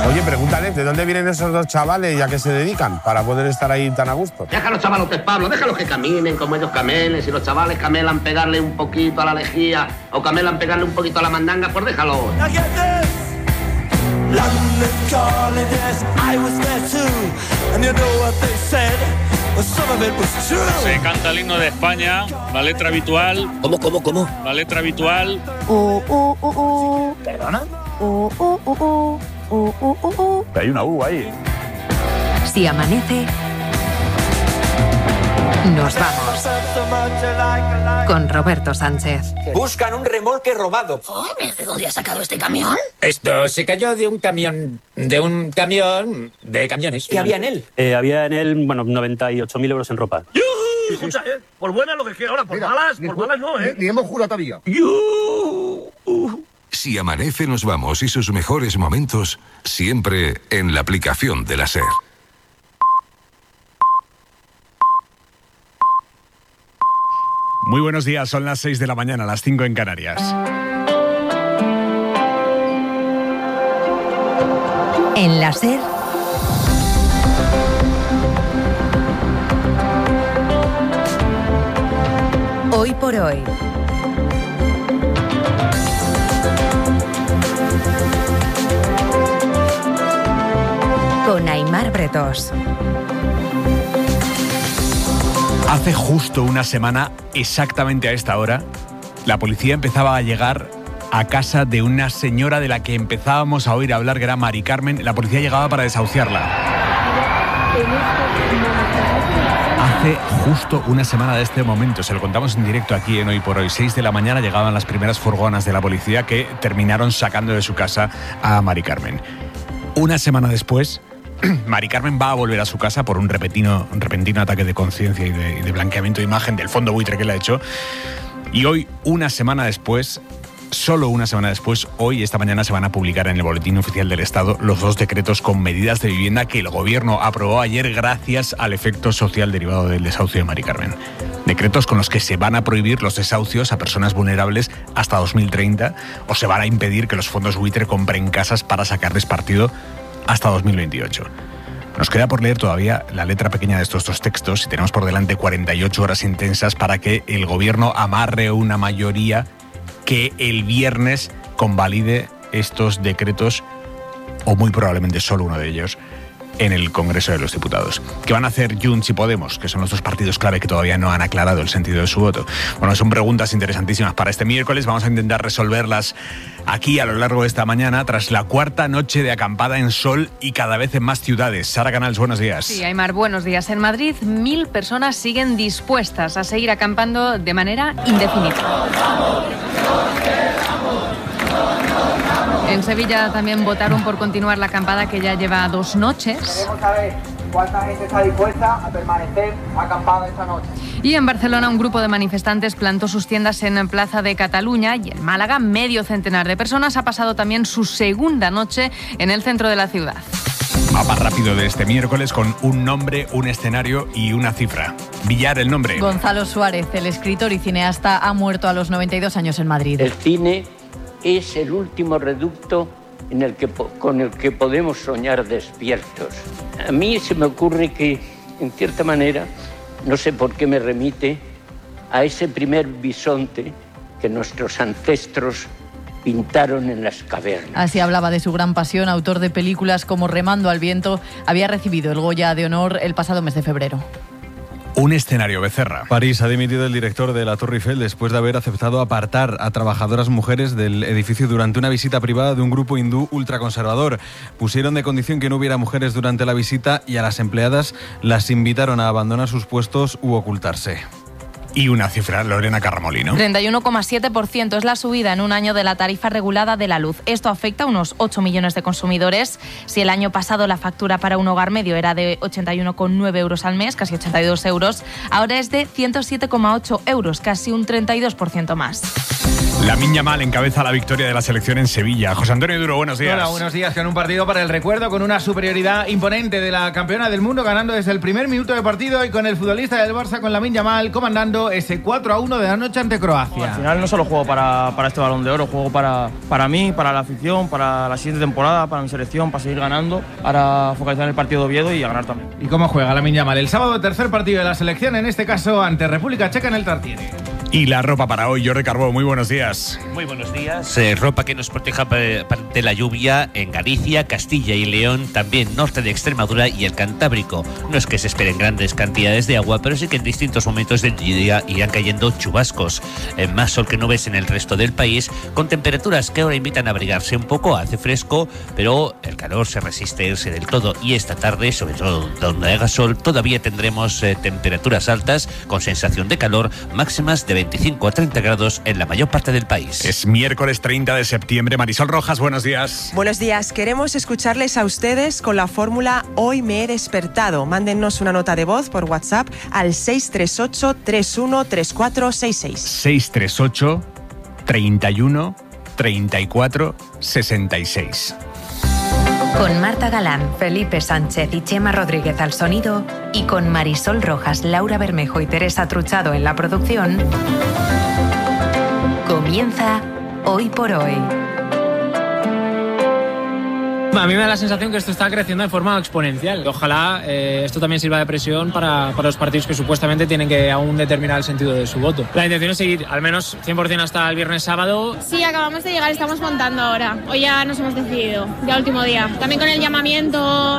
Oye, pregúntale, ¿de dónde vienen esos dos chavales y a qué se dedican para poder estar ahí tan a gusto? Deja a los chavalotes, Pablo, déjalos que caminen como ellos camelen. Si los chavales camelan pegarle un poquito a la lejía o camelan pegarle un poquito a la mandanga, pues déjalos. Se canta el himno de España, la letra habitual. ¿Cómo? La letra habitual. ¿Perdona? Hay una U ahí. Si amanece, nos vamos. Con Roberto Sánchez. Buscan un remolque robado. ¿De dónde ha sacado este camión? Esto se cayó de un camión de camiones. ¿Qué había en él? Había en él, 98.000 euros en ropa. Escucha, por buena lo que es ahora, por malas no, Ni hemos jurado todavía. Si amanece, nos vamos y sus mejores momentos siempre en la aplicación de la SER. Muy buenos días, son las 6 de la mañana, las 5 en Canarias. En la SER, hoy por hoy. Con Aimar Bretos. Hace justo una semana, exactamente a esta hora, la policía empezaba a llegar a casa de una señora de la que empezábamos a oír hablar, que era Mari Carmen. La policía llegaba para desahuciarla. Hace justo una semana de este momento, se lo contamos en directo aquí en Hoy por Hoy, 6 de la mañana, llegaban las primeras furgonas de la policía que terminaron sacando de su casa a Mari Carmen. Una semana después, Mari Carmen va a volver a su casa por un repentino ataque de conciencia y de blanqueamiento de imagen del fondo buitre que le ha hecho. Y hoy, una semana después, solo una semana después, hoy, esta mañana, se van a publicar en el Boletín Oficial del Estado los 2 decretos con medidas de vivienda que el Gobierno aprobó ayer gracias al efecto social derivado del desahucio de Mari Carmen. Decretos con los que se van a prohibir los desahucios a personas vulnerables hasta 2030 o se van a impedir que los fondos buitre compren casas para sacarles partido hasta 2028. Nos queda por leer todavía la letra pequeña de estos 2 textos y tenemos por delante 48 horas intensas para que el Gobierno amarre una mayoría que el viernes convalide estos decretos, o muy probablemente solo uno de ellos, en el Congreso de los Diputados. ¿Qué van a hacer Junts y Podemos, que son los 2 partidos clave que todavía no han aclarado el sentido de su voto? Bueno, son preguntas interesantísimas para este miércoles. Vamos a intentar resolverlas aquí a lo largo de esta mañana, tras la 4ª noche de acampada en sol y cada vez en más ciudades. Sara Canals, buenos días. Sí, Aimar, buenos días. En Madrid, 1.000 personas siguen dispuestas a seguir acampando de manera indefinida. En Sevilla también votaron por continuar la acampada que ya lleva 2 noches. Queremos saber cuánta gente está dispuesta a permanecer acampada esta noche. Y en Barcelona un grupo de manifestantes plantó sus tiendas en Plaza de Cataluña y en Málaga medio centenar de personas ha pasado también su segunda noche en el centro de la ciudad. Mapa rápido de este miércoles con un nombre, un escenario y una cifra. Villar, el nombre. Gonzalo Suárez, el escritor y cineasta, ha muerto a los 92 años en Madrid. El cine es el último reducto con el que podemos soñar despiertos. A mí se me ocurre que, en cierta manera, no sé por qué me remite a ese primer bisonte que nuestros ancestros pintaron en las cavernas. Así hablaba de su gran pasión. Autor de películas como Remando al viento, había recibido el Goya de Honor el pasado mes de febrero. Un escenario, Becerra. París ha dimitido el director de la Torre Eiffel después de haber aceptado apartar a trabajadoras mujeres del edificio durante una visita privada de un grupo hindú ultraconservador. Pusieron de condición que no hubiera mujeres durante la visita y a las empleadas las invitaron a abandonar sus puestos u ocultarse. Y una cifra, Lorena Carramolino. 31,7% es la subida en un año de la tarifa regulada de la luz. Esto afecta a unos 8 millones de consumidores. Si el año pasado la factura para un hogar medio era de 81,9 euros al mes, casi 82 euros, ahora es de 107,8 euros, casi un 32% más. Lamine Yamal encabeza la victoria de la selección en Sevilla. José Antonio Duro, buenos días. Hola, buenos días. Con un partido para el recuerdo, con una superioridad imponente de la campeona del mundo, ganando desde el primer minuto de partido, y con el futbolista del Barça, con Lamine Yamal, comandando ese 4-1 de la noche ante Croacia. Al final no solo juego para este Balón de Oro, juego para mí, para la afición, para la siguiente temporada, para mi selección, para seguir ganando, para focalizar en el partido de Oviedo y a ganar también. ¿Y cómo juega Lamine Yamal? El sábado, tercer partido de la selección, en este caso ante República Checa en el Tartiere. Y la ropa para hoy, Jordi Carbó, muy buenos días. Muy buenos días. Ropa que nos proteja de la lluvia en Galicia, Castilla y León, también norte de Extremadura y el Cantábrico. No es que se esperen grandes cantidades de agua, pero sí que en distintos momentos del día irán cayendo chubascos. Más sol que nubes en el resto del país, con temperaturas que ahora invitan a abrigarse un poco. Hace fresco, pero el calor se resiste a irse del todo. Y esta tarde, sobre todo donde haga sol, todavía tendremos temperaturas altas, con sensación de calor, máximas de 25 a 30 grados en la mayor parte del país. Es miércoles 30 de septiembre. Marisol Rojas, buenos días. Buenos días. Queremos escucharles a ustedes con la fórmula Hoy me he despertado. Mándennos una nota de voz por WhatsApp al 638 313466. 638 31 34 66. Con Marta Galán, Felipe Sánchez y Chema Rodríguez al sonido, y con Marisol Rojas, Laura Bermejo y Teresa Truchado en la producción, comienza Hoy por Hoy. A mí me da la sensación que esto está creciendo de forma exponencial. Ojalá esto también sirva de presión para los partidos que supuestamente tienen que aún determinar el sentido de su voto. La intención es seguir al menos 100% hasta el viernes sábado. Sí, acabamos de llegar, estamos montando ahora. Hoy ya nos hemos decidido, ya último día. También con el llamamiento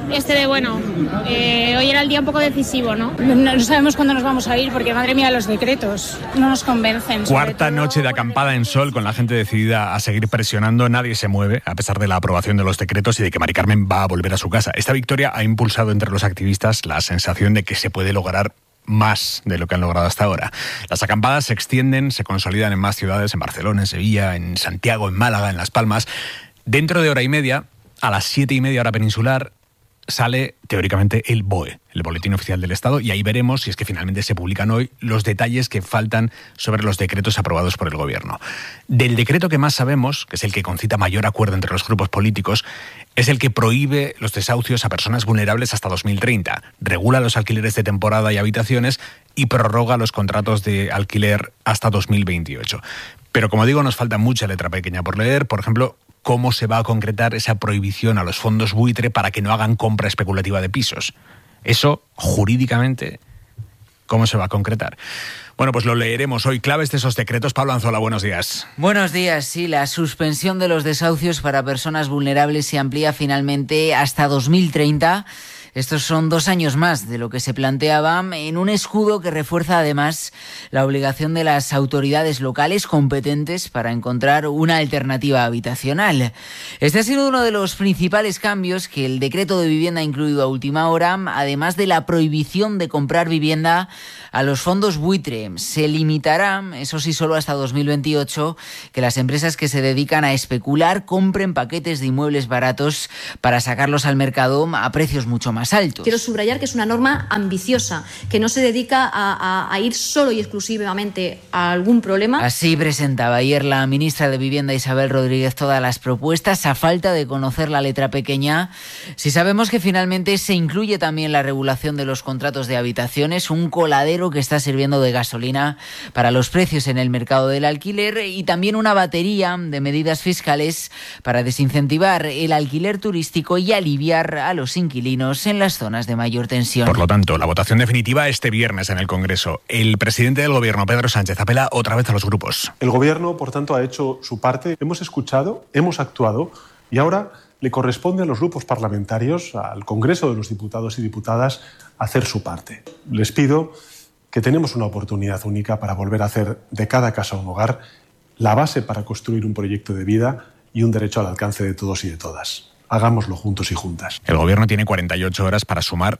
hoy era el día un poco decisivo, ¿no? No sabemos cuándo nos vamos a ir porque, madre mía, los decretos no nos convencen. Cuarta noche de acampada en Sol, con la gente decidida a seguir presionando. Nadie se mueve, a pesar de la aprobación de los decretos y de que Mari Carmen va a volver a su casa. Esta victoria ha impulsado entre los activistas la sensación de que se puede lograr más de lo que han logrado hasta ahora. Las acampadas se extienden, se consolidan en más ciudades, en Barcelona, en Sevilla, en Santiago, en Málaga, en Las Palmas. Dentro de hora y media, a las 7:30 hora peninsular, sale teóricamente el BOE, el Boletín Oficial del Estado, y ahí veremos, si es que finalmente se publican hoy, los detalles que faltan sobre los decretos aprobados por el Gobierno. Del decreto que más sabemos, que es el que concita mayor acuerdo entre los grupos políticos, es el que prohíbe los desahucios a personas vulnerables hasta 2030, regula los alquileres de temporada y habitaciones y prorroga los contratos de alquiler hasta 2028. Pero como digo, nos falta mucha letra pequeña por leer. Por ejemplo, cómo se va a concretar esa prohibición a los fondos buitre para que no hagan compra especulativa de pisos. Eso, jurídicamente, ¿cómo se va a concretar? Bueno, pues lo leeremos hoy. Claves de esos decretos. Pablo Anzola, buenos días. Buenos días. Sí, la suspensión de los desahucios para personas vulnerables se amplía finalmente hasta 2030. Estos son 2 años más de lo que se planteaba, en un escudo que refuerza además la obligación de las autoridades locales competentes para encontrar una alternativa habitacional. Este ha sido uno de los principales cambios que el decreto de vivienda ha incluido a última hora, además de la prohibición de comprar vivienda a los fondos buitre. Se limitará, eso sí, solo hasta 2028, que las empresas que se dedican a especular compren paquetes de inmuebles baratos para sacarlos al mercado a precios mucho más altos. Quiero subrayar que es una norma ambiciosa, que no se dedica a ir solo y exclusivamente a algún problema. Así presentaba ayer la ministra de Vivienda, Isabel Rodríguez, todas las propuestas, a falta de conocer la letra pequeña. Si sabemos que finalmente se incluye también la regulación de los contratos de habitaciones, un coladero que está sirviendo de gasolina para los precios en el mercado del alquiler, y también una batería de medidas fiscales para desincentivar el alquiler turístico y aliviar a los inquilinos en las zonas de mayor tensión. Por lo tanto, la votación definitiva este viernes en el Congreso. El presidente del Gobierno, Pedro Sánchez, apela otra vez a los grupos. El Gobierno, por tanto, ha hecho su parte. Hemos escuchado, hemos actuado, y ahora le corresponde a los grupos parlamentarios, al Congreso de los Diputados y Diputadas, hacer su parte. Les pido que tenemos una oportunidad única para volver a hacer de cada casa un hogar, la base para construir un proyecto de vida y un derecho al alcance de todos y de todas. Hagámoslo juntos y juntas. El Gobierno tiene 48 horas para sumar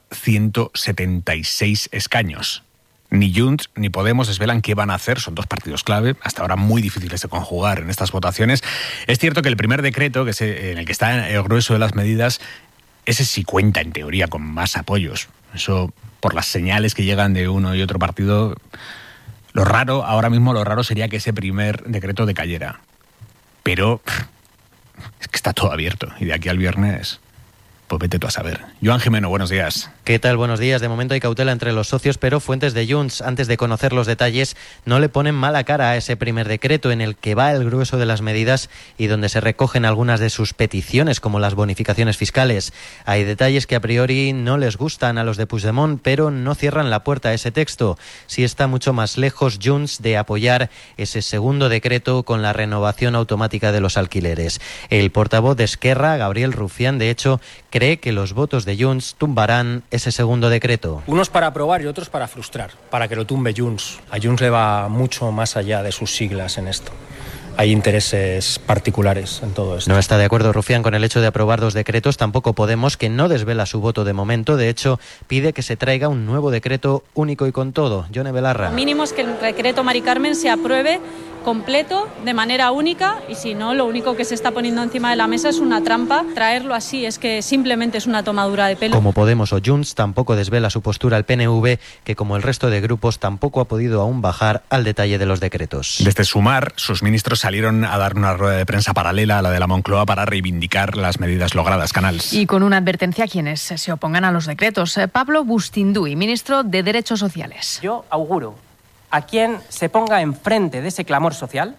176 escaños. Ni Junts ni Podemos desvelan qué van a hacer. Son 2 partidos clave, hasta ahora muy difíciles de conjugar en estas votaciones. Es cierto que el primer decreto, que en el que está el grueso de las medidas, ese sí cuenta en teoría con más apoyos. Eso, por las señales que llegan de uno y otro partido, Lo raro sería que ese primer decreto decayera. Pero es que está todo abierto y de aquí al viernes, pues vete tú a saber. Joan Jimeno, buenos días. ¿Qué tal? Buenos días. De momento hay cautela entre los socios, pero fuentes de Junts, antes de conocer los detalles, no le ponen mala cara a ese primer decreto en el que va el grueso de las medidas y donde se recogen algunas de sus peticiones, como las bonificaciones fiscales. Hay detalles que a priori no les gustan a los de Puigdemont, pero no cierran la puerta a ese texto. Sí está mucho más lejos Junts de apoyar ese segundo decreto con la renovación automática de los alquileres. El portavoz de Esquerra, Gabriel Rufián, de hecho, cree que los votos de Junts tumbarán ese segundo decreto. Unos para aprobar y otros para frustrar, para que lo tumbe Junts. A Junts le va mucho más allá de sus siglas en esto. Hay intereses particulares en todo esto. No está de acuerdo Rufián con el hecho de aprobar 2 decretos, tampoco Podemos, que no desvela su voto de momento. De hecho, pide que se traiga un nuevo decreto único y con todo. Yone Belarra. Lo mínimo es que el decreto Mari Carmen se apruebe completo, de manera única, y si no, lo único que se está poniendo encima de la mesa es una trampa. Traerlo así es que simplemente es una tomadura de pelo. Como Podemos o Junts, tampoco desvela su postura el PNV, que como el resto de grupos tampoco ha podido aún bajar al detalle de los decretos. Desde Sumar, sus ministros salieron a dar una rueda de prensa paralela a la de la Moncloa para reivindicar las medidas logradas. Canals. Y con una advertencia a quienes se opongan a los decretos. Pablo Bustinduy, ministro de Derechos Sociales. Yo auguro a quien se ponga enfrente de ese clamor social,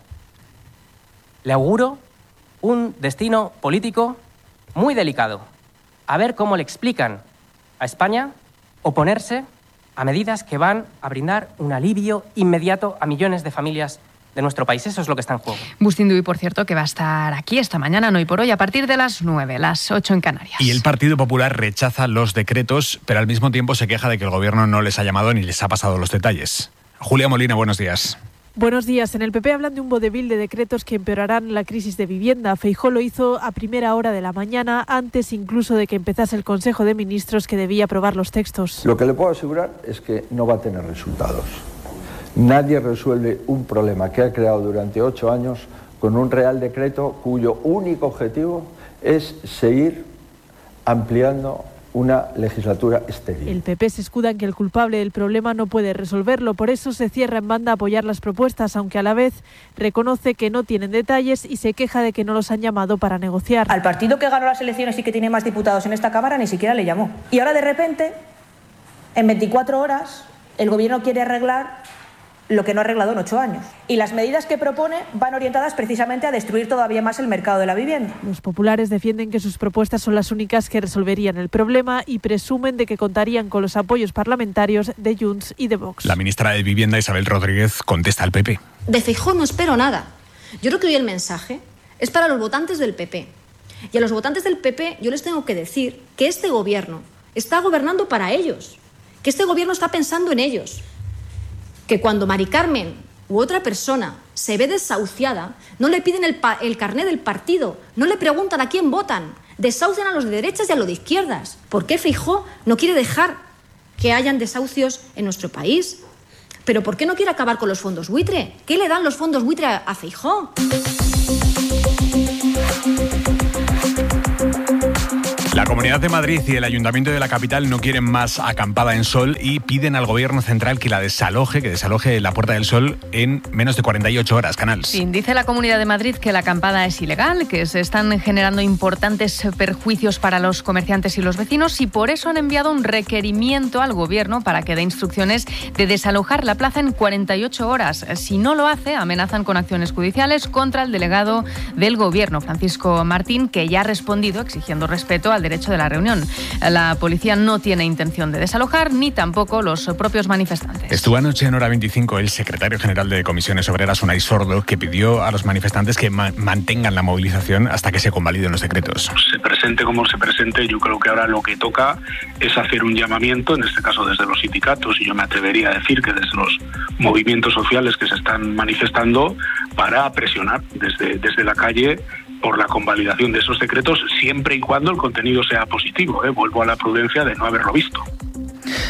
le auguro un destino político muy delicado. A ver cómo le explican a España oponerse a medidas que van a brindar un alivio inmediato a millones de familias de nuestro país. Eso es lo que está en juego. Bustinduy, por cierto, que va a estar aquí esta mañana, no y por hoy, a partir de las 9, las 8 en Canarias. Y el Partido Popular rechaza los decretos, pero al mismo tiempo se queja de que el gobierno no les ha llamado ni les ha pasado los detalles. Julia Molina, buenos días. Buenos días. En el PP hablan de un vodevil de decretos que empeorarán la crisis de vivienda. Feijóo lo hizo a primera hora de la mañana, antes incluso de que empezase el Consejo de Ministros que debía aprobar los textos. Lo que le puedo asegurar es que no va a tener resultados. Nadie resuelve un problema que ha creado durante 8 años con un real decreto cuyo único objetivo es seguir ampliando una legislatura estéril. El PP se escuda en que el culpable del problema no puede resolverlo, por eso se cierra en banda a apoyar las propuestas, aunque a la vez reconoce que no tienen detalles y se queja de que no los han llamado para negociar. Al partido que ganó las elecciones y que tiene más diputados en esta Cámara ni siquiera le llamó. Y ahora de repente, en 24 horas, el Gobierno quiere arreglar lo que no ha arreglado en 8 años. Y las medidas que propone van orientadas precisamente a destruir todavía más el mercado de la vivienda. Los populares defienden que sus propuestas son las únicas que resolverían el problema y presumen de que contarían con los apoyos parlamentarios de Junts y de Vox. La ministra de Vivienda, Isabel Rodríguez, contesta al PP. De Feijóo no espero nada. Yo creo que hoy el mensaje es para los votantes del PP. Y a los votantes del PP yo les tengo que decir que este gobierno está gobernando para ellos, que este gobierno está pensando en ellos, que cuando Mari Carmen u otra persona se ve desahuciada, no le piden el carné del partido, no le preguntan a quién votan, desahucian a los de derechas y a los de izquierdas. ¿Por qué Feijóo no quiere dejar que hayan desahucios en nuestro país? ¿Pero por qué no quiere acabar con los fondos buitre? ¿Qué le dan los fondos buitre a Feijóo? La Comunidad de Madrid y el Ayuntamiento de la capital no quieren más acampada en Sol y piden al Gobierno central que desaloje la Puerta del Sol en menos de 48 horas. Canals. Sí, dice la Comunidad de Madrid que la acampada es ilegal, que se están generando importantes perjuicios para los comerciantes y los vecinos y por eso han enviado un requerimiento al Gobierno para que dé instrucciones de desalojar la plaza en 48 horas. Si no lo hace, amenazan con acciones judiciales contra el delegado del Gobierno, Francisco Martín, que ya ha respondido exigiendo respeto al derecho de la reunión. La policía no tiene intención de desalojar, ni tampoco los propios manifestantes. Estuvo anoche en Hora 25 el secretario general de Comisiones Obreras, Unai Sordo, que pidió a los manifestantes que mantengan la movilización hasta que se convaliden los decretos. Se presente como se presente, yo creo que ahora lo que toca es hacer un llamamiento, en este caso desde los sindicatos, y yo me atrevería a decir que desde los movimientos sociales que se están manifestando, para presionar desde la calle por la convalidación de esos decretos, siempre y cuando el contenido sea positivo. Vuelvo a la prudencia de no haberlo visto.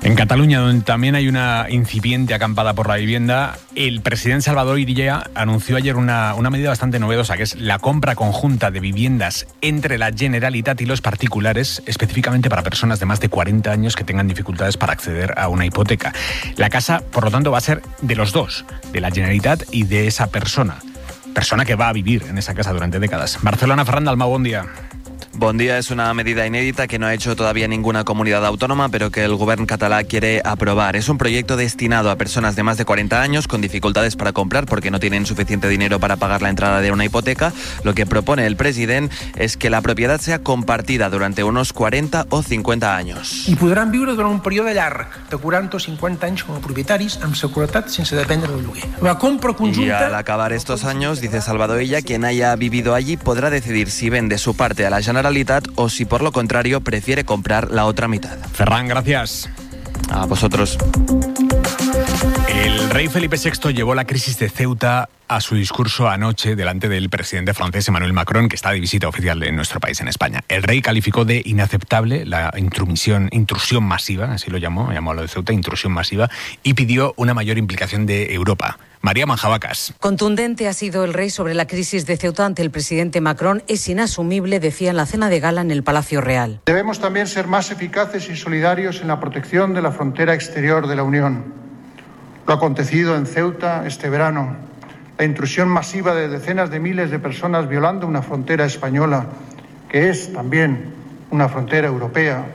En Cataluña, donde también hay una incipiente acampada por la vivienda, el presidente Salvador Illa anunció ayer una medida bastante novedosa, que es la compra conjunta de viviendas entre la Generalitat y los particulares, específicamente para personas de más de 40 años que tengan dificultades para acceder a una hipoteca. La casa, por lo tanto, va a ser de los dos, de la Generalitat y de esa persona que va a vivir en esa casa durante décadas. Barcelona, Ferran Dalmau, buen día. Bon dia, es una medida inédita que no ha hecho todavía ninguna comunidad autónoma, pero que el gobierno catalán quiere aprobar. Es un proyecto destinado a personas de más de 40 años con dificultades para comprar porque no tienen suficiente dinero para pagar la entrada de una hipoteca. Lo que propone el president es que la propiedad sea compartida durante unos 40 o 50 años. I podran viure durant un període llarg, de 40 o 50 anys com a propietaris, amb seguretat, sense dependre del lloguer. La compra conjunta... Y al acabar estos años, dice Salvador Illa, quien haya vivido allí podrá decidir si vende su parte a la Generalitat o si por lo contrario prefiere comprar la otra mitad. Ferran, gracias. A vosotros. El rey Felipe VI llevó la crisis de Ceuta a su discurso anoche delante del presidente francés Emmanuel Macron, que está de visita oficial en nuestro país, en España. El rey calificó de inaceptable la intrusión masiva, así lo llamó a lo de Ceuta, intrusión masiva, y pidió una mayor implicación de Europa. María Manjabacas. Contundente ha sido el rey sobre la crisis de Ceuta ante el presidente Macron. Es inasumible, decía en la cena de gala en el Palacio Real. Debemos también ser más eficaces y solidarios en la protección de la frontera exterior de la Unión. Lo acontecido en Ceuta este verano, la intrusión masiva de decenas de miles de personas violando una frontera española, que es también una frontera europea,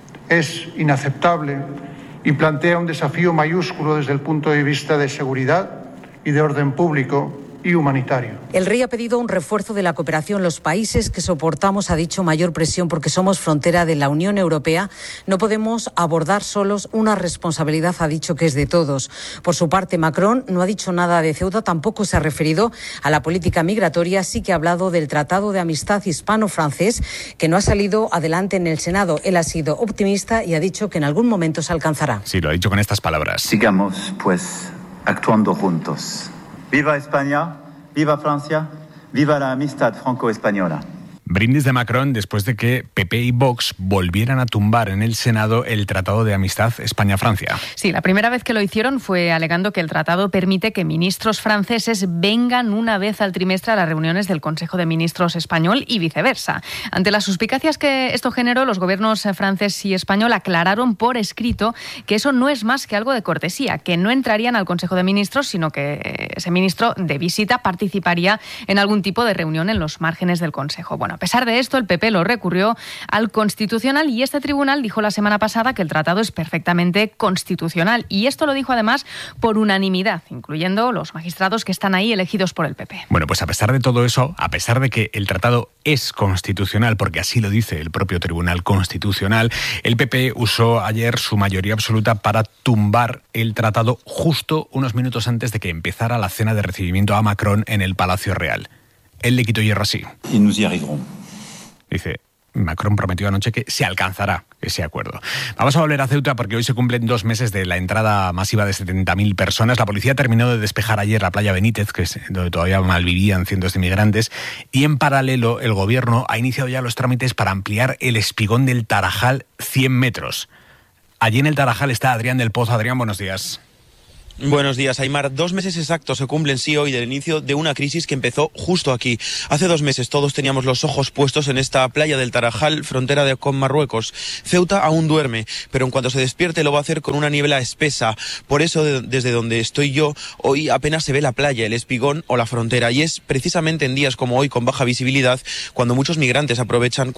es inaceptable y plantea un desafío mayúsculo desde el punto de vista de seguridad y de orden público y humanitario. El rey ha pedido un refuerzo de la cooperación. Los países que soportamos, ha dicho, mayor presión porque somos frontera de la Unión Europea. No podemos abordar solos una responsabilidad, ha dicho, que es de todos. Por su parte, Macron no ha dicho nada de Ceuta, tampoco se ha referido a la política migratoria, sí que ha hablado del Tratado de Amistad Hispano-Francés, que no ha salido adelante en el Senado. Él ha sido optimista y ha dicho que en algún momento se alcanzará. Sí, lo ha dicho con estas palabras. Sigamos, pues, actuando juntos. Viva España, viva Francia, viva la amistad franco-española. Brindis de Macron después de que PP y Vox volvieran a tumbar en el Senado el Tratado de Amistad España-Francia. Sí, la primera vez que lo hicieron fue alegando que el tratado permite que ministros franceses vengan una vez al trimestre a las reuniones del Consejo de Ministros español y viceversa. Ante las suspicacias que esto generó, los gobiernos francés y español aclararon por escrito que eso no es más que algo de cortesía, que no entrarían al Consejo de Ministros, sino que ese ministro de visita participaría en algún tipo de reunión en los márgenes del Consejo. Bueno, a pesar de esto, el PP lo recurrió al Constitucional y este tribunal dijo la semana pasada que el tratado es perfectamente constitucional. Y esto lo dijo además por unanimidad, incluyendo los magistrados que están ahí elegidos por el PP. Bueno, pues a pesar de todo eso, a pesar de que el tratado es constitucional, porque así lo dice el propio Tribunal Constitucional, el PP usó ayer su mayoría absoluta para tumbar el tratado justo unos minutos antes de que empezara la cena de recibimiento a Macron en el Palacio Real. Él le quitó hierro así. Y nos y arriverons. Dice, Macron prometió anoche que se alcanzará ese acuerdo. Vamos a volver a Ceuta porque hoy se cumplen 2 meses de la entrada masiva de 70.000 personas. La policía terminó de despejar ayer la playa Benítez, que es donde todavía malvivían cientos de inmigrantes, y en paralelo el gobierno ha iniciado ya los trámites para ampliar el espigón del Tarajal 100 metros. Allí en el Tarajal está Adrián del Pozo. Adrián, buenos días. Buenos días, Aimar. 2 meses exactos se cumplen sí hoy del inicio de una crisis que empezó justo aquí. Hace 2 meses todos teníamos los ojos puestos en esta playa del Tarajal, frontera con Marruecos. Ceuta aún duerme, pero en cuanto se despierte lo va a hacer con una niebla espesa. Por eso, desde donde estoy yo, hoy apenas se ve la playa, el espigón o la frontera. Y es precisamente en días como hoy, con baja visibilidad, cuando algunos migrantes aprovechan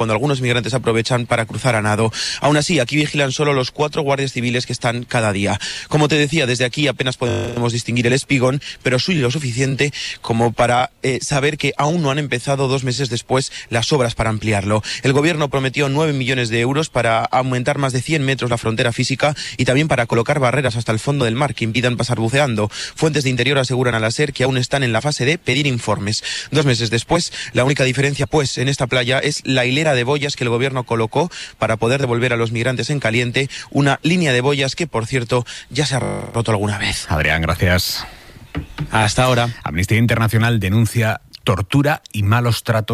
para cruzar a nado. Aún así, aquí vigilan solo los 4 guardias civiles que están cada día. Como te decía, desde aquí apenas podemos distinguir el espigón, pero soy lo suficiente como para saber que aún no han empezado 2 meses después las obras para ampliarlo. El gobierno prometió 9 millones de euros para aumentar más de 100 metros la frontera física y también para colocar barreras hasta el fondo del mar que impidan pasar buceando. Fuentes de Interior aseguran a la SER que aún están en la fase de pedir informes. 2 meses después, la única diferencia pues en esta playa es la hilera de boyas que el gobierno colocó para poder devolver a los migrantes en caliente, una línea de boyas que, por cierto, ya se ha roto alguna vez. Adrián, gracias. Hasta ahora. Amnistía Internacional denuncia tortura y malos tratos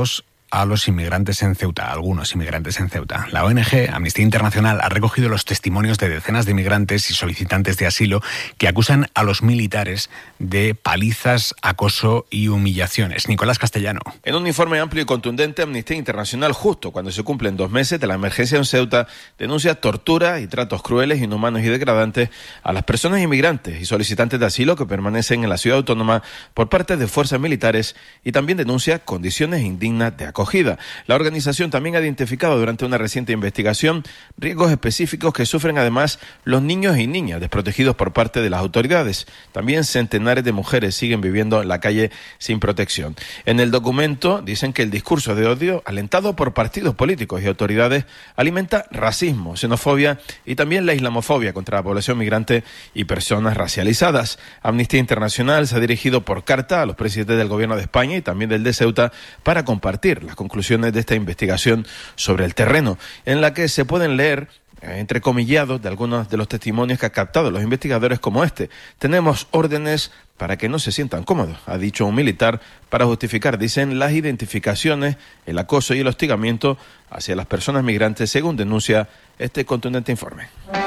a los inmigrantes en Ceuta, a algunos inmigrantes en Ceuta. La ONG Amnistía Internacional ha recogido los testimonios de decenas de inmigrantes y solicitantes de asilo que acusan a los militares de palizas, acoso y humillaciones. Nicolás Castellano. En un informe amplio y contundente, Amnistía Internacional, justo cuando se cumplen 2 meses de la emergencia en Ceuta, denuncia tortura y tratos crueles, inhumanos y degradantes a las personas inmigrantes y solicitantes de asilo que permanecen en la ciudad autónoma por parte de fuerzas militares, y también denuncia condiciones indignas de acogida. La organización también ha identificado durante una reciente investigación riesgos específicos que sufren además los niños y niñas desprotegidos por parte de las autoridades. También centenares de mujeres siguen viviendo en la calle sin protección. En el documento dicen que el discurso de odio alentado por partidos políticos y autoridades alimenta racismo, xenofobia y también la islamofobia contra la población migrante y personas racializadas. Amnistía Internacional se ha dirigido por carta a los presidentes del gobierno de España y también del de Ceuta para compartir las conclusiones de esta investigación sobre el terreno, en la que se pueden leer entrecomillados de algunos de los testimonios que han captado los investigadores, como este. Tenemos órdenes para que no se sientan cómodos, ha dicho un militar, para justificar, dicen, las identificaciones, el acoso y el hostigamiento hacia las personas migrantes, según denuncia este contundente informe.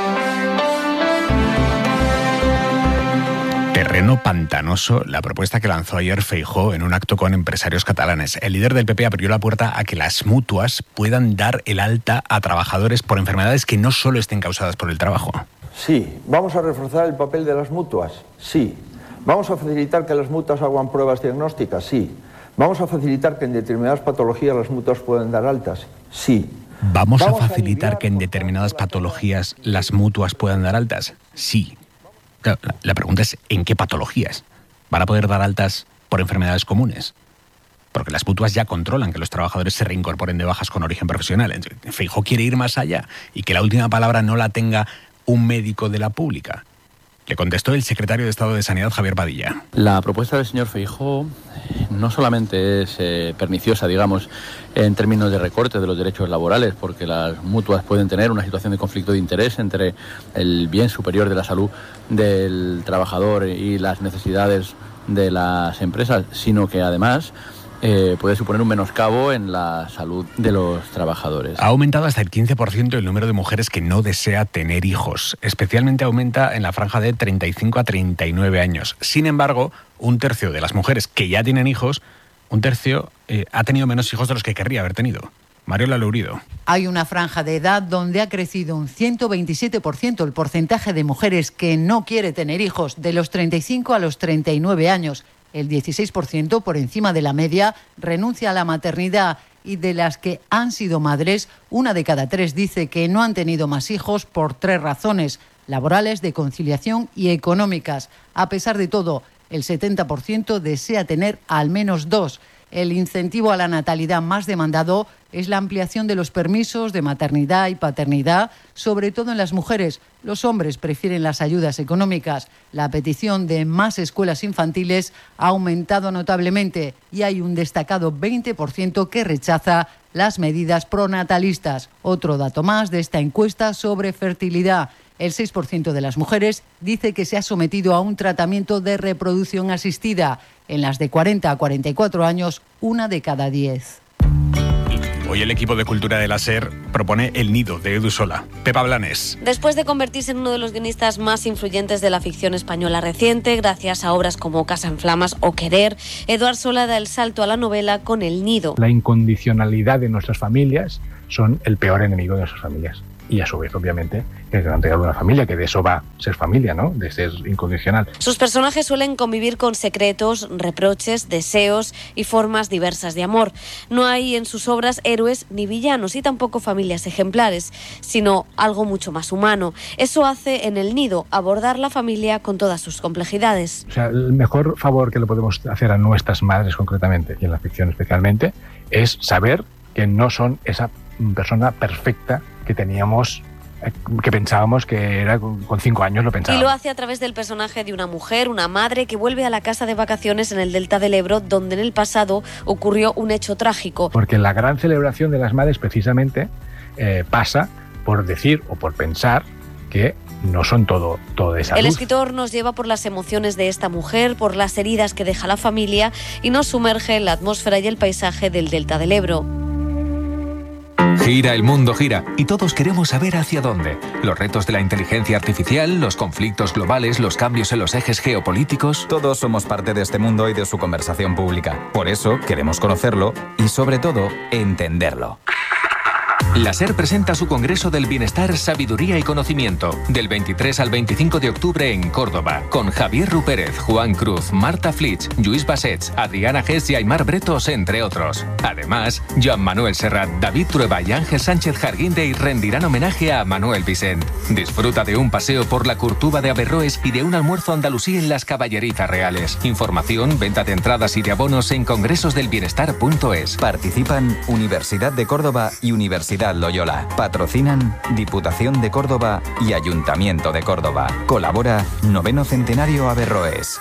Terreno pantanoso, la propuesta que lanzó ayer Feijóo en un acto con empresarios catalanes. El líder del PP abrió la puerta a que las mutuas puedan dar el alta a trabajadores por enfermedades que no solo estén causadas por el trabajo. Sí. ¿Vamos a reforzar el papel de las mutuas? Sí. ¿Vamos a facilitar que las mutuas hagan pruebas diagnósticas? Sí. ¿Vamos a facilitar que en determinadas patologías las mutuas puedan dar altas? Sí. ¿Vamos a facilitar que en determinadas patologías las mutuas puedan dar altas? Sí. Claro, la pregunta es, ¿en qué patologías? ¿Van a poder dar altas por enfermedades comunes? Porque las mutuas ya controlan que los trabajadores se reincorporen de bajas con origen profesional. Feijóo quiere ir más allá y que la última palabra no la tenga un médico de la pública. Le contestó el secretario de Estado de Sanidad, Javier Padilla. La propuesta del señor Feijóo no solamente es perniciosa, digamos, en términos de recorte de los derechos laborales, porque las mutuas pueden tener una situación de conflicto de interés entre el bien superior de la salud del trabajador y las necesidades de las empresas, sino que además puede suponer un menoscabo en la salud de los trabajadores. Ha aumentado hasta el 15% el número de mujeres que no desea tener hijos. Especialmente aumenta en la franja de 35 a 39 años. Sin embargo, 1/3 de las mujeres que ya tienen hijos, 1/3 ha tenido menos hijos de los que querría haber tenido. Mariola Lourido. Hay una franja de edad donde ha crecido un 127% el porcentaje de mujeres que no quiere tener hijos, de los 35 a los 39 años. El 16%, por encima de la media, renuncia a la maternidad, y de las que han sido madres, 1 de cada 3 dice que no han tenido más hijos por 3 razones: laborales, de conciliación y económicas. A pesar de todo, el 70% desea tener al menos 2. El incentivo a la natalidad más demandado es la ampliación de los permisos de maternidad y paternidad, sobre todo en las mujeres. Los hombres prefieren las ayudas económicas. La petición de más escuelas infantiles ha aumentado notablemente y hay un destacado 20% que rechaza las medidas pronatalistas. Otro dato más de esta encuesta sobre fertilidad. El 6% de las mujeres dice que se ha sometido a un tratamiento de reproducción asistida. En las de 40 a 44 años, 1 de cada 10. Hoy el equipo de Cultura de la SER propone El Nido, de Edu Sola. Pepa Blanes. Después de convertirse en uno de los guionistas más influyentes de la ficción española reciente, gracias a obras como Casa en Flamas o Querer, Eduard Sola da el salto a la novela con El Nido. La incondicionalidad de nuestras familias son el peor enemigo de nuestras familias. Y a su vez, obviamente, el gran regalo de una familia, que de eso va ser familia, ¿no? De ser incondicional. Sus personajes suelen convivir con secretos, reproches, deseos y formas diversas de amor. No hay en sus obras héroes ni villanos y tampoco familias ejemplares, sino algo mucho más humano. Eso hace en El Nido abordar la familia con todas sus complejidades. O sea, el mejor favor que le podemos hacer a nuestras madres concretamente, y en la ficción especialmente, es saber que no son esa persona perfecta que teníamos, que pensábamos que era con 5 años, lo pensábamos. Y lo hace a través del personaje de una mujer, una madre, que vuelve a la casa de vacaciones en el Delta del Ebro, donde en el pasado ocurrió un hecho trágico. Porque la gran celebración de las madres precisamente pasa por decir o por pensar que no son todo de esa El luz. escritor nos lleva por las emociones de esta mujer, por las heridas que deja la familia y nos sumerge en la atmósfera y el paisaje del Delta del Ebro. Gira, el mundo gira, y todos queremos saber hacia dónde. Los retos de la inteligencia artificial, los conflictos globales, los cambios en los ejes geopolíticos. Todos somos parte de este mundo y de su conversación pública. Por eso queremos conocerlo y, sobre todo, entenderlo. La SER presenta su Congreso del Bienestar, Sabiduría y Conocimiento, del 23 al 25 de octubre en Córdoba, con Javier Rupérez, Juan Cruz, Marta Flitsch, Lluís Bassets, Adriana Gess y Aymar Bretos, entre otros. Además, Joan Manuel Serrat, David Trueba y Ángel Sánchez Jarguindey rendirán homenaje a Manuel Vicent. Disfruta de un paseo por la Curtuba de Averroes y de un almuerzo andalusí en las Caballerizas Reales. Información, venta de entradas y de abonos en congresosdelbienestar.es. Participan Universidad de Córdoba y Universidad Loyola. Patrocinan Diputación de Córdoba y Ayuntamiento de Córdoba. Colabora 9º Centenario Averroes.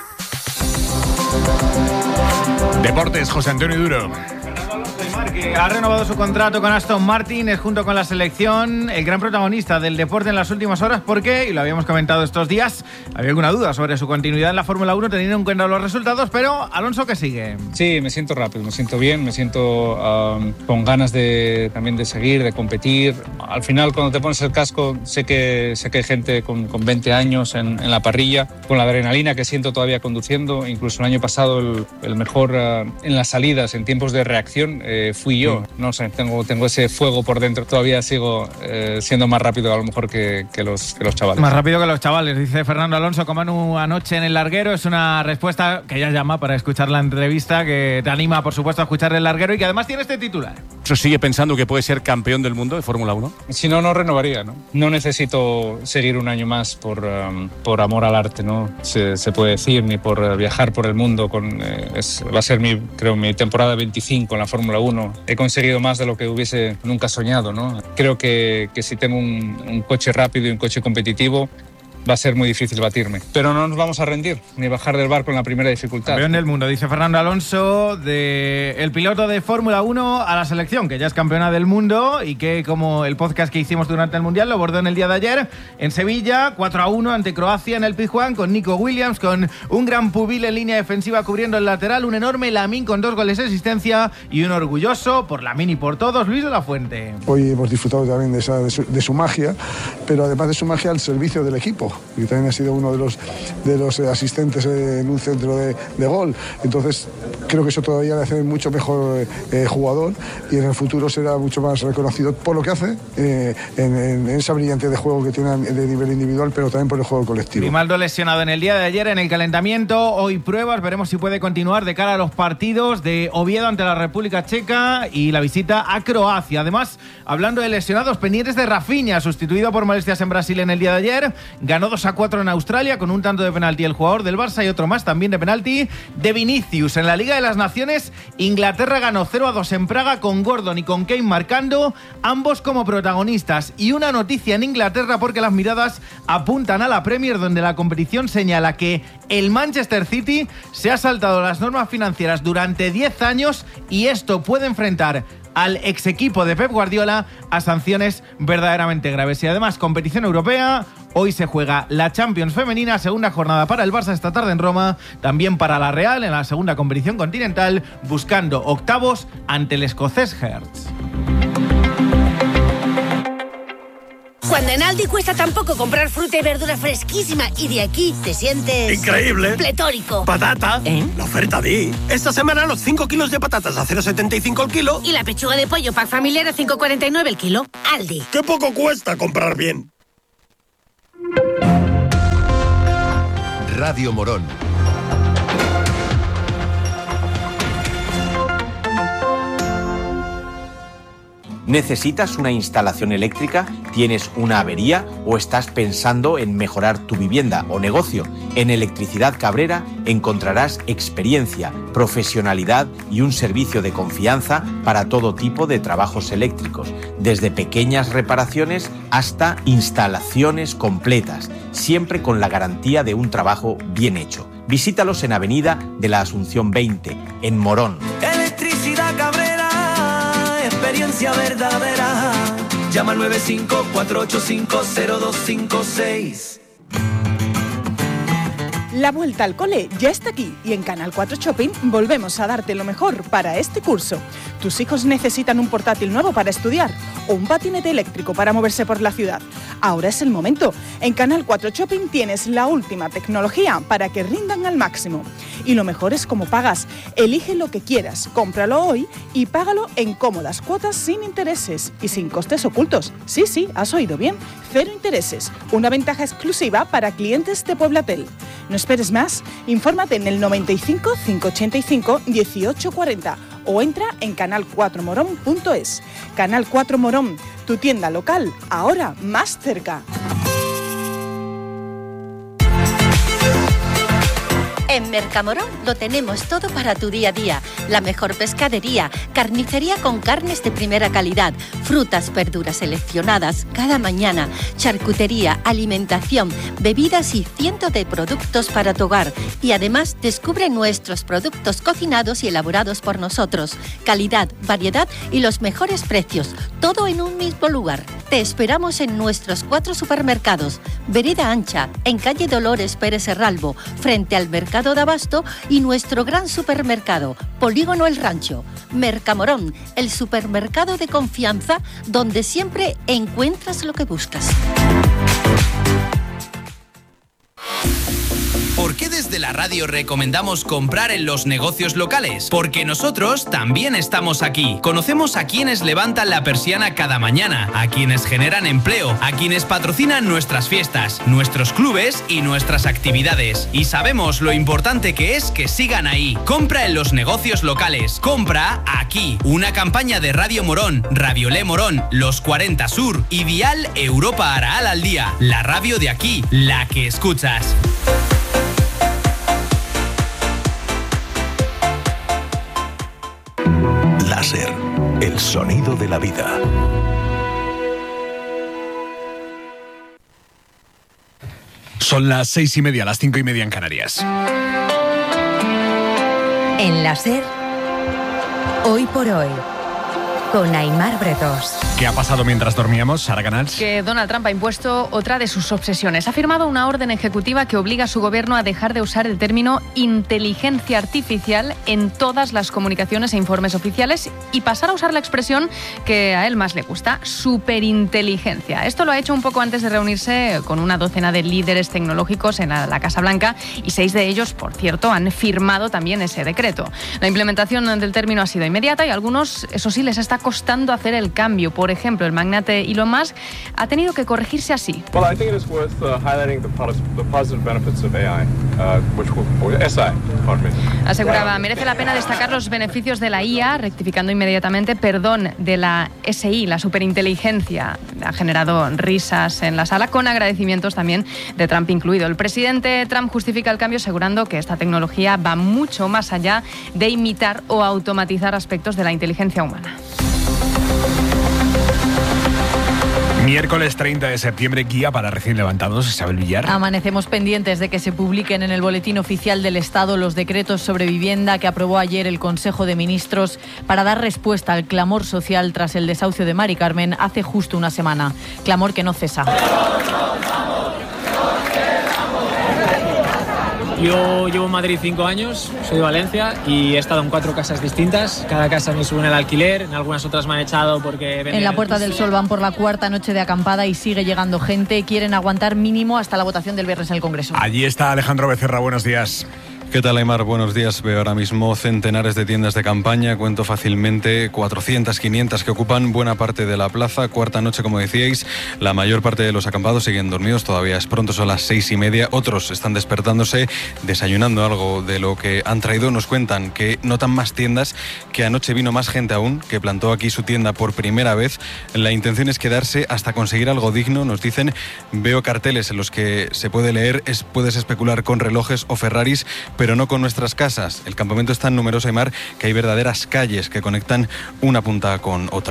Deportes, José Antonio Duro. Que ha renovado su contrato con Aston Martin, es junto con la selección el gran protagonista del deporte en las últimas horas porque, y lo habíamos comentado estos días, había alguna duda sobre su continuidad en la Fórmula 1 teniendo en cuenta los resultados, pero Alonso, ¿qué sigue? Sí, me siento rápido, me siento bien, me siento con ganas también de seguir, de competir. Al final, cuando te pones el casco, sé que hay gente con 20 años en la parrilla, con la adrenalina que siento todavía conduciendo. Incluso el año pasado el mejor en las salidas, en tiempos de reacción, fui yo. No sé, tengo ese fuego por dentro. Todavía sigo siendo más rápido a lo mejor que los chavales. Más rápido que los chavales, dice Fernando Alonso con Manu anoche en el larguero. Es una respuesta que ya llama para escuchar la entrevista, que te anima, por supuesto, a escuchar el larguero y que además tiene este titular. ¿Eso sigue pensando que puede ser campeón del mundo de Fórmula 1? Si no, no renovaría, ¿no? No necesito seguir un año más por amor al arte, ¿no? Se puede decir, ni por viajar por el mundo. Va a ser mi temporada 25 en la Fórmula 1. He conseguido más de lo que hubiese nunca soñado, ¿no? Creo que si tengo un coche rápido y un coche competitivo, va a ser muy difícil batirme. Pero no nos vamos a rendir, ni bajar del barco en la primera dificultad. Campeón del mundo, dice Fernando Alonso, el piloto de Fórmula 1 a la selección, que ya es campeona del mundo y que, como el podcast que hicimos durante el Mundial, lo bordó en el día de ayer en Sevilla, 4-1 ante Croacia en el Pizjuán, con Nico Williams, con un gran Pubil en línea defensiva cubriendo el lateral, un enorme Lamine con 2 goles de asistencia y un orgulloso por Lamine y por todos, Luis de la Fuente. Hoy hemos disfrutado también de su magia, pero además de su magia al servicio del equipo. Y también ha sido uno de los asistentes en un centro de gol. Entonces creo que eso todavía le hace mucho mejor jugador y en el futuro será mucho más reconocido por lo que hace en esa brillante de juego que tiene de nivel individual, pero también por el juego colectivo. Grimaldo lesionado en el día de ayer en el calentamiento, hoy pruebas, veremos si puede continuar de cara a los partidos de Oviedo ante la República Checa y la visita a Croacia. Además, hablando de lesionados, pendientes de Rafinha, sustituido por molestias en Brasil en el día de ayer, ganó 2-4 en Australia con un tanto de penalti el jugador del Barça y otro más también de penalti de Vinicius. En la Liga de las Naciones, Inglaterra ganó 0-2 en Praga con Gordon y con Kane marcando, ambos como protagonistas. Y una noticia en Inglaterra porque las miradas apuntan a la Premier, donde la competición señala que el Manchester City se ha saltado las normas financieras durante 10 años y esto puede enfrentar al ex equipo de Pep Guardiola a sanciones verdaderamente graves. Y además, competición europea. Hoy se juega la Champions femenina, segunda jornada para el Barça esta tarde en Roma, también para la Real en la segunda competición continental, buscando octavos ante el escocés Hertz. Cuando en Aldi cuesta tan poco comprar fruta y verdura fresquísima y de aquí te sientes... ¡increíble! ¡Pletórico! ¡Patata! La oferta Di. Esta semana los 5 kilos de patatas a 0,75 el kilo. Y la pechuga de pollo pack familiar a 5,49 el kilo. Aldi. ¡Qué poco cuesta comprar bien! Radio Morón. ¿Necesitas una instalación eléctrica? ¿Tienes una avería? ¿O estás pensando en mejorar tu vivienda o negocio? En Electricidad Cabrera encontrarás experiencia, profesionalidad y un servicio de confianza para todo tipo de trabajos eléctricos, desde pequeñas reparaciones hasta instalaciones completas, siempre con la garantía de un trabajo bien hecho. Visítalos en Avenida de la Asunción 20, en Morón. Electricidad Cabrera, experiencia verdadera. Llama al 954850256. La vuelta al cole ya está aquí y en Canal 4 Shopping volvemos a darte lo mejor para este curso. ¿Tus hijos necesitan un portátil nuevo para estudiar o un patinete eléctrico para moverse por la ciudad? Ahora es el momento. En Canal 4 Shopping tienes la última tecnología para que rindan al máximo. Y lo mejor es cómo pagas. Elige lo que quieras, cómpralo hoy y págalo en cómodas cuotas sin intereses y sin costes ocultos. Sí, has oído bien. 0 intereses. Una ventaja exclusiva para clientes de Pueblatel. No esperes más. Infórmate en el 95 585 1840 o entra en canal4morón.es. Canal 4 Morón, tu tienda local, ahora más cerca. En Mercamorón lo tenemos todo para tu día a día. La mejor pescadería, carnicería con carnes de primera calidad, frutas, verduras seleccionadas cada mañana, charcutería, alimentación, bebidas y cientos de productos para tu hogar. Y además descubre nuestros productos cocinados y elaborados por nosotros. Calidad, variedad y los mejores precios. Todo en un mismo lugar. Te esperamos en nuestros 4 supermercados. Vereda Ancha, en calle Dolores Pérez Herralbo, frente al Mercado de Abasto, y nuestro gran supermercado, Polígono El Rancho. Mercamorón, el supermercado de confianza donde siempre encuentras lo que buscas. ¿Por qué desde la radio recomendamos comprar en los negocios locales? Porque nosotros también estamos aquí. Conocemos a quienes levantan la persiana cada mañana, a quienes generan empleo, a quienes patrocinan nuestras fiestas, nuestros clubes y nuestras actividades. Y sabemos lo importante que es que sigan ahí. Compra en los negocios locales. Compra aquí. Una campaña de Radio Morón, Raviolé Morón, Los 40 Sur y Dial Europa Araal al Día. La radio de aquí, la que escuchas. Láser, el sonido de la vida. Son las 6:30, las 5:30 en Canarias. En Láser, hoy por hoy, con Aimar Bretos. ¿Qué ha pasado mientras dormíamos, Sara Canals? Que Donald Trump ha impuesto otra de sus obsesiones. Ha firmado una orden ejecutiva que obliga a su gobierno a dejar de usar el término inteligencia artificial en todas las comunicaciones e informes oficiales y pasar a usar la expresión que a él más le gusta, superinteligencia. Esto lo ha hecho un poco antes de reunirse con una docena de líderes tecnológicos en la Casa Blanca y 6 de ellos, por cierto, han firmado también ese decreto. La implementación del término ha sido inmediata y a algunos, eso sí, les está costando hacer el cambio. Por ejemplo, el magnate Elon Musk ha tenido que corregirse así. Aseguraba, merece la pena destacar los beneficios de la IA, rectificando inmediatamente, de la SI, la superinteligencia. Ha generado risas en la sala, con agradecimientos también de Trump incluido. El presidente Trump justifica el cambio asegurando que esta tecnología va mucho más allá de imitar o automatizar aspectos de la inteligencia humana. Miércoles 30 de septiembre, guía para recién levantados, Isabel Villar. Amanecemos pendientes de que se publiquen en el Boletín Oficial del Estado los decretos sobre vivienda que aprobó ayer el Consejo de Ministros para dar respuesta al clamor social tras el desahucio de Mari Carmen hace justo una semana. Clamor que no cesa. Yo llevo en Madrid 5 años, soy de Valencia y he estado en 4 casas distintas. Cada casa me suben el alquiler, en algunas otras me han echado porque... En la Puerta del Sol van por la 4ª noche de acampada y sigue llegando gente. Quieren aguantar mínimo hasta la votación del viernes en el Congreso. Allí está Alejandro Becerra, buenos días. ¿Qué tal, Aimar? Buenos días. Veo ahora mismo centenares de tiendas de campaña, cuento fácilmente 400, 500 que ocupan buena parte de la plaza. 4ª noche, como decíais, la mayor parte de los acampados siguen dormidos, todavía es pronto, son las 6:30. Otros están despertándose, desayunando algo de lo que han traído. Nos cuentan que notan más tiendas, que anoche vino más gente aún, que plantó aquí su tienda por primera vez. La intención es quedarse hasta conseguir algo digno, nos dicen. Veo carteles en los que se puede leer, puedes especular con relojes o Ferraris, pero no con nuestras casas. El campamento es tan numeroso, Aimar, que hay verdaderas calles que conectan una punta con otra.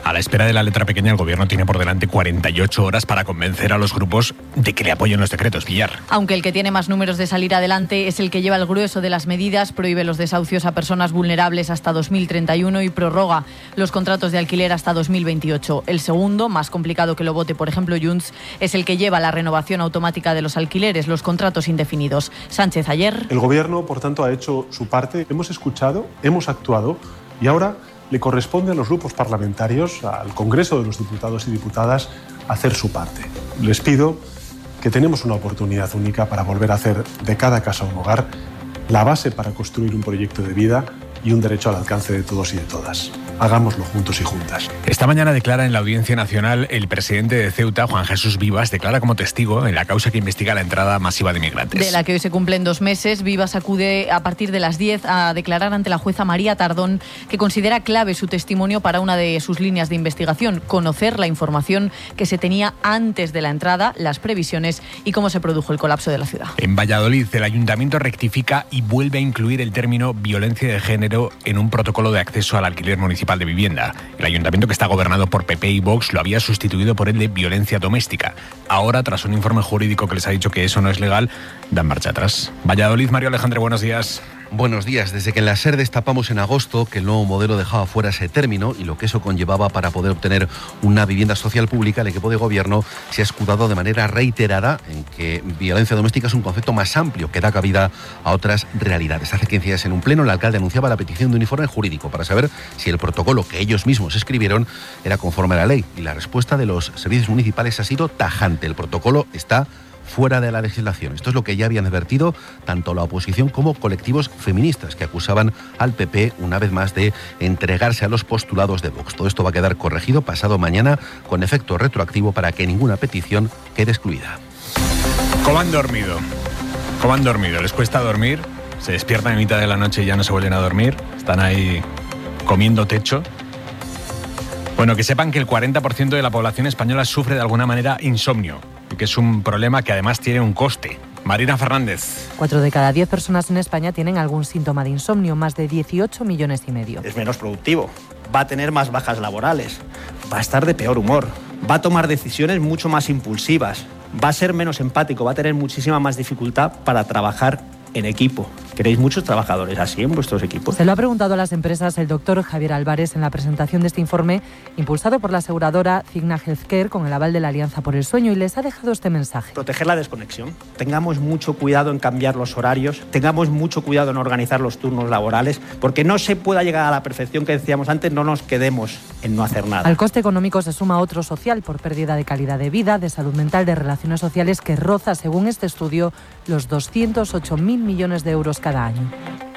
A la espera de la letra pequeña, el Gobierno tiene por delante 48 horas para convencer a los grupos de que le apoyen los decretos. Villar. Aunque el que tiene más números de salir adelante es el que lleva el grueso de las medidas, prohíbe los desahucios a personas vulnerables hasta 2031 y prorroga los contratos de alquiler hasta 2028. El segundo, más complicado que lo vote, por ejemplo, Junts, es el que lleva la renovación automática de los alquileres, los contratos indefinidos. Sánchez ayer. El Gobierno, por tanto, ha hecho su parte. Hemos escuchado, hemos actuado y ahora le corresponde a los grupos parlamentarios, al Congreso de los Diputados y Diputadas, hacer su parte. Les pido que tenemos una oportunidad única para volver a hacer de cada casa un hogar, la base para construir un proyecto de vida y un derecho al alcance de todos y de todas. Hagámoslo juntos y juntas. Esta mañana declara en la Audiencia Nacional el presidente de Ceuta, Juan Jesús Vivas, declara como testigo en la causa que investiga la entrada masiva de migrantes. De la que hoy se cumplen 2 meses, Vivas acude a partir de las 10 a declarar ante la jueza María Tardón, que considera clave su testimonio para una de sus líneas de investigación, conocer la información que se tenía antes de la entrada, las previsiones y cómo se produjo el colapso de la ciudad. En Valladolid, el Ayuntamiento rectifica y vuelve a incluir el término violencia de género en un protocolo de acceso al alquiler municipal de vivienda. El ayuntamiento, que está gobernado por PP y Vox, lo había sustituido por el de violencia doméstica. Ahora, tras un informe jurídico que les ha dicho que eso no es legal, dan marcha atrás. Valladolid, Mario Alejandre, buenos días. Buenos días. Desde que en la SER destapamos en agosto que el nuevo modelo dejaba fuera ese término y lo que eso conllevaba para poder obtener una vivienda social pública, el equipo de gobierno se ha escudado de manera reiterada en que violencia doméstica es un concepto más amplio que da cabida a otras realidades. Hace 15 días en un pleno el alcalde anunciaba la petición de un informe jurídico para saber si el protocolo que ellos mismos escribieron era conforme a la ley, y la respuesta de los servicios municipales ha sido tajante. El protocolo está fuera de la legislación. Esto es lo que ya habían advertido tanto la oposición como colectivos feministas que acusaban al PP una vez más de entregarse a los postulados de Vox. Todo esto va a quedar corregido pasado mañana con efecto retroactivo para que ninguna petición quede excluida. ¿Cómo han dormido? ¿Cómo han dormido? ¿Les cuesta dormir? ¿Se despiertan en mitad de la noche y ya no se vuelven a dormir? ¿Están ahí comiendo techo? Bueno, que sepan que el 40% de la población española sufre de alguna manera insomnio, y que es un problema que además tiene un coste. Marina Fernández. 4 de cada 10 personas en España tienen algún síntoma de insomnio, más de 18 millones y medio. Es menos productivo, va a tener más bajas laborales, va a estar de peor humor, va a tomar decisiones mucho más impulsivas, va a ser menos empático, va a tener muchísima más dificultad para trabajar en equipo. ¿Queréis muchos trabajadores así en vuestros equipos? Se lo ha preguntado a las empresas el doctor Javier Álvarez en la presentación de este informe, impulsado por la aseguradora Cigna Healthcare con el aval de la Alianza por el Sueño, y les ha dejado este mensaje. Proteger la desconexión. Tengamos mucho cuidado en cambiar los horarios, tengamos mucho cuidado en organizar los turnos laborales, porque no se pueda llegar a la perfección que decíamos antes, no nos quedemos en no hacer nada. Al coste económico se suma otro social por pérdida de calidad de vida, de salud mental, de relaciones sociales, que roza, según este estudio, los 208.000 millones de euros cada año.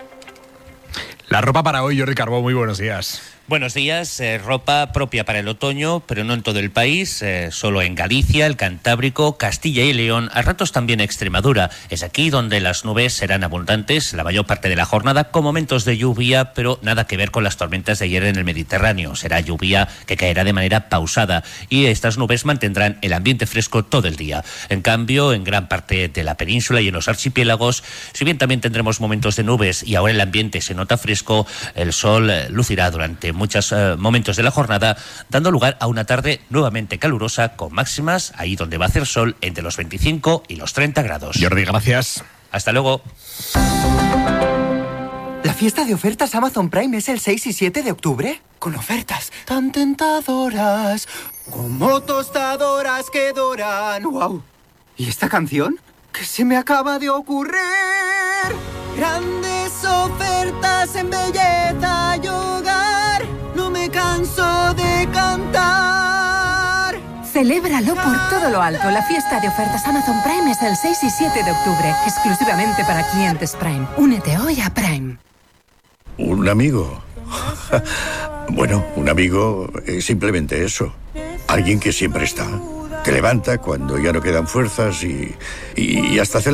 La ropa para hoy, Jordi Carbó, muy buenos días. Buenos días. Ropa propia para el otoño, pero no en todo el país, solo en Galicia, el Cantábrico, Castilla y León, a ratos también Extremadura. Es aquí donde las nubes serán abundantes la mayor parte de la jornada, con momentos de lluvia, pero nada que ver con las tormentas de ayer en el Mediterráneo. Será lluvia que caerá de manera pausada y estas nubes mantendrán el ambiente fresco todo el día. En cambio, en gran parte de la península y en los archipiélagos, si bien también tendremos momentos de nubes y ahora el ambiente se nota fresco, el sol lucirá durante muchos momentos de la jornada, dando lugar a una tarde nuevamente calurosa con máximas ahí donde va a hacer sol entre los 25 y los 30 grados. Jordi, gracias. Hasta luego. ¿La fiesta de ofertas Amazon Prime es el 6 y 7 de octubre? Con ofertas tan tentadoras, como tostadoras que doran. ¡Wow! ¿Y esta canción? ¿Qué se me acaba de ocurrir? Grandes ofertas en belleza y hogar, no me canso de cantar. Celébralo por todo lo alto. La fiesta de ofertas Amazon Prime es el 6 y 7 de octubre, exclusivamente para clientes Prime. Únete hoy a Prime. ¿Un amigo? Bueno, un amigo es simplemente eso. Alguien que siempre está. Te levanta cuando ya no quedan fuerzas y hasta celebra.